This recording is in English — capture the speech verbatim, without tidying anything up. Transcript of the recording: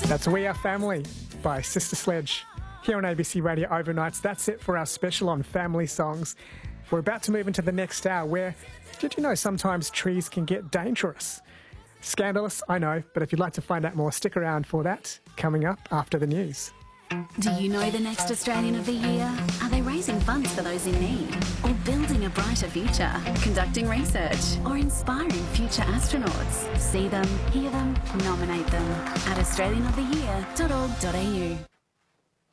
That's We Are Family by Sister Sledge here on A B C Radio Overnights. That's it for our special on family songs. We're about to move into the next hour where, did you know sometimes trees can get dangerous? Scandalous, I know, but if you'd like to find out more, stick around for that coming up after the news. Do you know the next Australian of the Year? Are they raising funds for those in need? Or building a brighter future? Conducting research? Or inspiring future astronauts? See them, hear them, nominate them at australian of the year dot org dot a u.